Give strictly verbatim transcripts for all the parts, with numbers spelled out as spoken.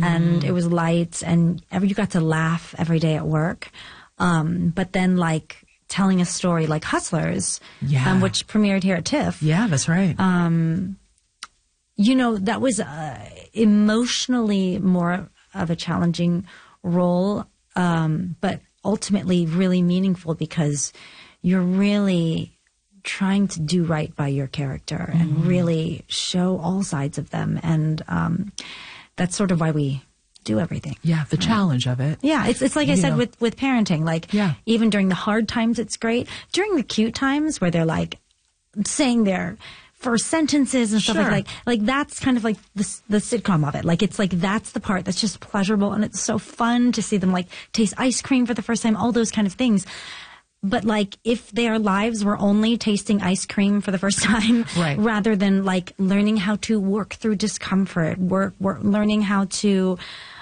and it was light, and every, you got to laugh every day at work. Um, but then like telling a story like Hustlers, yeah. um, which premiered here at TIFF. Yeah, that's right. Um, you know, that was uh, emotionally more of a challenging role, um, but ultimately really meaningful because you're really trying to do right by your character mm-hmm. and really show all sides of them. And um, that's sort of why we do everything. Yeah, the right? challenge of it. Yeah, it's it's like I you said know. with with parenting. Like, yeah. even during the hard times, it's great. During the cute times where they're like saying their first sentences and stuff sure. like like like that's kind of like the the sitcom of it. Like it's like that's the part that's just pleasurable, and it's so fun to see them like taste ice cream for the first time, all those kind of things. But like if their lives were only tasting ice cream for the first time, right. rather than like learning how to work through discomfort, work, work learning how to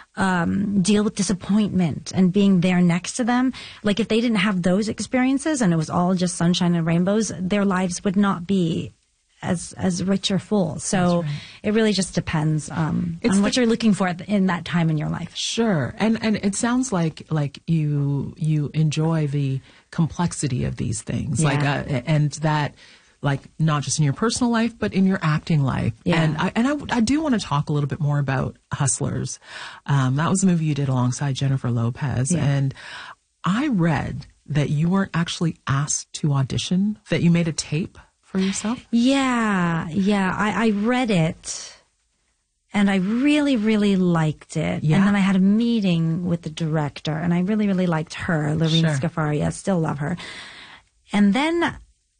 um, deal with disappointment and being there next to them. Like if they didn't have those experiences and it was all just sunshine and rainbows, their lives would not be as as rich or full. So right. it really just depends um, on the, what you're looking for in that time in your life. Sure. And and it sounds like like you you enjoy the complexity of these things. Yeah. Like uh, and that like not just in your personal life but in your acting life. Yeah. And I and I, I do want to talk a little bit more about Hustlers. Um, that was a movie you did alongside Jennifer Lopez. Yeah. And I read that you weren't actually asked to audition, that you made a tape for yourself? Yeah, yeah. I, I read it, and I really, really liked it. Yeah. And then I had a meeting with the director, and I really, really liked her, Lorene Sure. Scafaria. I still love her. And then,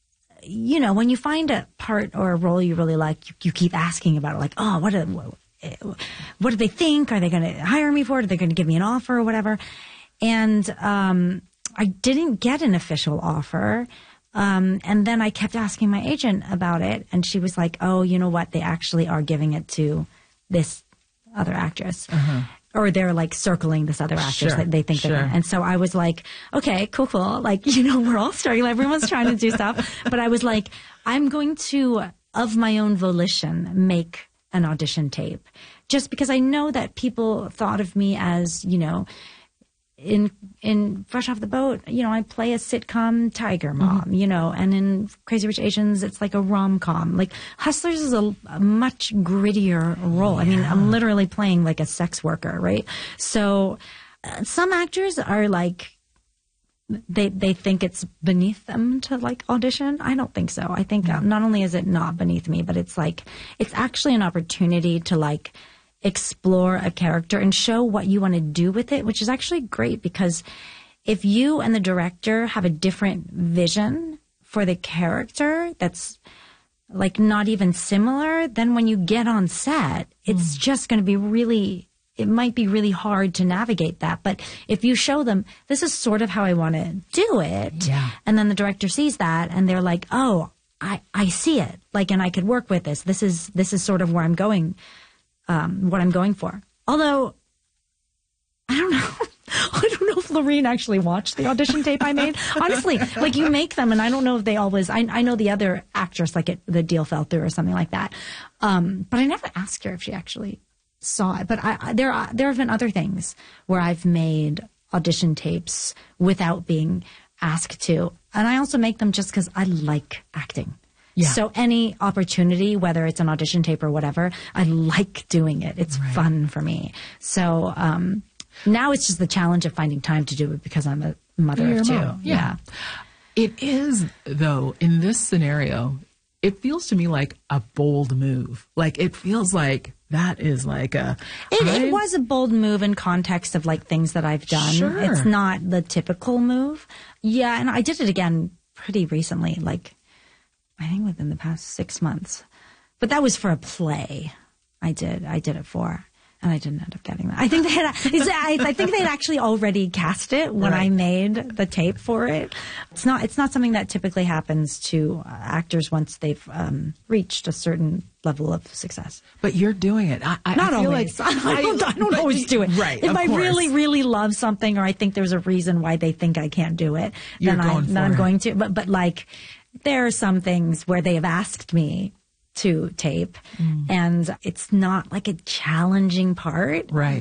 you know, when you find a part or a role you really like, you, you keep asking about it. Like, oh, what, do, what do they think? Are they going to hire me for it? Are they going to give me an offer or whatever? And um, I didn't get an official offer. Um, and then I kept asking my agent about it, and she was like, oh, you know what? They actually are giving it to this other actress. Uh-huh. Or they're like circling this other actress Sure. that they think Sure. they're gonna. And so I was like, okay, cool, cool. Like, you know, we're all struggling. Everyone's trying to do stuff. But I was like, I'm going to, of my own volition, make an audition tape. Just because I know that people thought of me as, you know, In in Fresh Off the Boat, you know, I play a sitcom tiger mom, mm-hmm. you know, and in Crazy Rich Asians, it's like a rom-com. Like Hustlers is a, a much grittier role. Yeah. I mean, I'm literally playing like a sex worker, right? So uh, some actors are like, they they think it's beneath them to like audition. I don't think so. I think mm-hmm. uh, not only is it not beneath me, but it's like, it's actually an opportunity to like explore a character and show what you want to do with it, which is actually great because if you and the director have a different vision for the character that's like not even similar, then when you get on set, it's mm. just going to be really, it might be really hard to navigate that. But if you show them, this is sort of how I want to do it, yeah. and then the director sees that and they're like, oh, I, I see it. Like, and I could work with this. This is, this is sort of where I'm going. Um, what I'm going for. Although, I don't know. I don't know if Lorene actually watched the audition tape I made. Honestly, like you make them, and I don't know if they always, I, I know the other actress, like it, the deal fell through or something like that. Um, but I never asked her if she actually saw it. But I, I, there, are, there have been other things where I've made audition tapes without being asked to. And I also make them just because I like acting. Yeah. So any opportunity, whether it's an audition tape or whatever, I like doing it. It's right. fun for me. So um, now it's just the challenge of finding time to do it because I'm a mother You're of two. Yeah. yeah. It is, though, in this scenario, it feels to me like a bold move. Like it feels like that is like a... It, it was a bold move in context of like things that I've done. Sure. It's not the typical move. Yeah, and I did it again pretty recently, like... I think within the past six months. But that was for a play I did. I did it for. And I didn't end up getting that. I think they had, I, I think they'd actually already cast it when right. I made the tape for it. It's not, it's not something that typically happens to uh, actors once they've um, reached a certain level of success. But you're doing it. I, I, not I feel always. like I don't, I don't always do it. Right. If I course. really, really love something, or I think there's a reason why they think I can't do it, you're then, going I, for then I'm it. going to. But, but like, there are some things where they have asked me to tape, mm. and it's not like a challenging part. Right.